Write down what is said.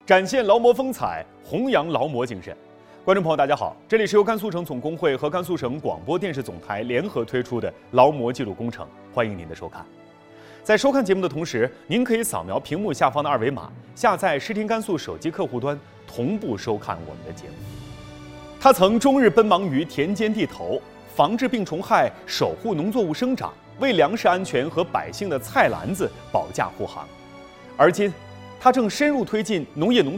展现劳模风采，弘扬劳模精神。观众朋友，大家好，这里是由甘肃省总工会和甘肃省广播电视总台联合推出的劳模记录工程，欢迎您的收看。在收看节目的同时，您可以扫描屏幕下方的二维码，下载视听甘肃手机客户端，同步收看我们的节目。他曾终日奔忙于田间地头，防治病虫害，守护农作物生长，为粮食安全和百姓的菜篮子保驾护航。而今，他正深入推进农业农